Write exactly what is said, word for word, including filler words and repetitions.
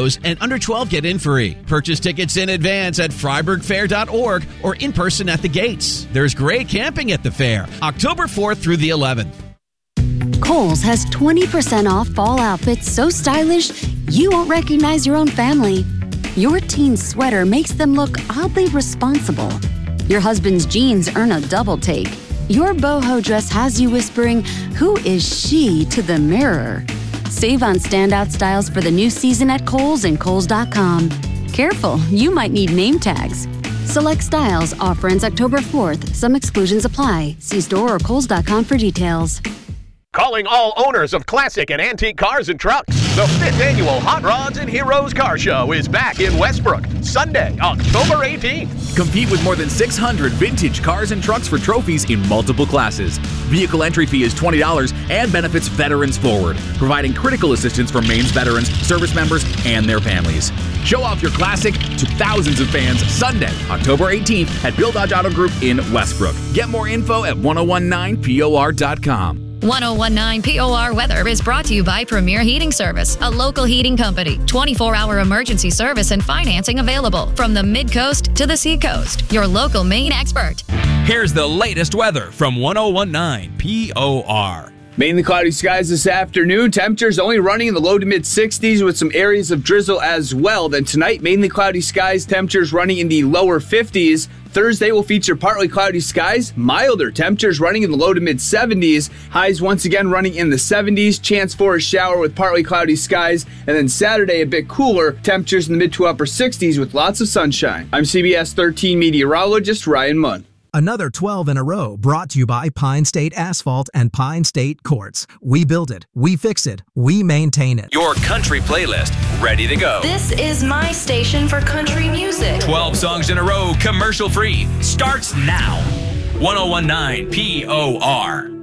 shows, and under twelve get in free. Purchase tickets in advance at freiburg fair dot org or in person at the gates. There's great camping at the fair, October fourth through the eleventh. Kohl's has twenty percent off fall outfits so stylish you won't recognize your own family. Your teen's sweater makes them look oddly responsible. Your husband's jeans earn a double take. Your boho dress has you whispering, "Who is she?" to the mirror. Save on standout styles for the new season at Kohl's and Kohl's dot com. Careful, you might need name tags. Select styles. Offer ends October fourth. Some exclusions apply. See store or Kohl's dot com for details. Calling all owners of classic and antique cars and trucks. The fifth annual Hot Rods and Heroes Car Show is back in Westbrook, Sunday, October eighteenth. Compete with more than six hundred vintage cars and trucks for trophies in multiple classes. Vehicle entry fee is twenty dollars and benefits Veterans Forward, providing critical assistance for Maine's veterans, service members, and their families. Show off your classic to thousands of fans Sunday, October eighteenth at Bill Dodge Auto Group in Westbrook. Get more info at ten nineteen P O R dot com. ten nineteen P O R Weather is brought to you by Premier Heating Service, a local heating company. twenty-four hour emergency service and financing available from the mid-coast to the seacoast. Your local Maine expert. Here's the latest weather from ten nineteen P O R. Mainly cloudy skies this afternoon. Temperatures only running in the low to mid sixties with some areas of drizzle as well. Then tonight, mainly cloudy skies, temperatures running in the lower fifties. Thursday will feature partly cloudy skies, milder temperatures running in the low to mid seventies. Highs once again running in the seventies. Chance for a shower with partly cloudy skies. And then Saturday a bit cooler. Temperatures in the mid to upper sixties with lots of sunshine. I'm C B S thirteen meteorologist Ryan Munn. Another twelve in a row brought to you by Pine State Asphalt and Pine State Quartz. We build it, we fix it, we maintain it. Your country playlist, ready to go. This is my station for country music. twelve songs in a row, commercial free, starts now. ten nineteen P O R.